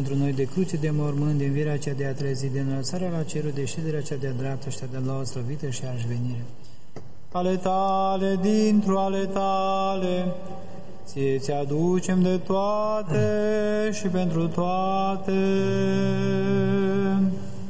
pentru noi de cruce, de mormânt, de învierea cea de a treia zi, de înălțarea la cerul, de șederea cea de-a dreaptă și de la o slăvită și aș venire. Ale tale, dintr-o ale tale, ție ți-aducem de toate și pentru toate.